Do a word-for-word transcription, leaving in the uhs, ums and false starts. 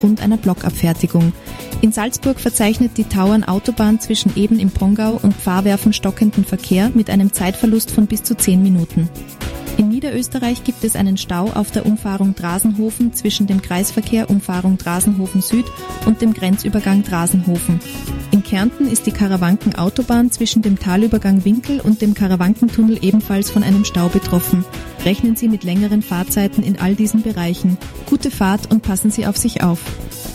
und einer Blockabfertigung. In Salzburg verzeichnet die Tauern-Autobahn zwischen Eben im Pongau und Pfarrwerfen stockenden Verkehr mit einem Zeitverlust von bis zu zehn Minuten. In Niederösterreich gibt es einen Stau auf der Umfahrung Drasenhofen zwischen dem Kreisverkehr Umfahrung Drasenhofen Süd und dem Grenzübergang Drasenhofen. In Kärnten ist die Karawanken-Autobahn zwischen dem Talübergang Winkel und dem Karawankentunnel ebenfalls von einem Stau betroffen. Rechnen Sie mit längeren Fahrzeiten in all diesen Bereichen. Gute Fahrt und passen Sie auf sich auf.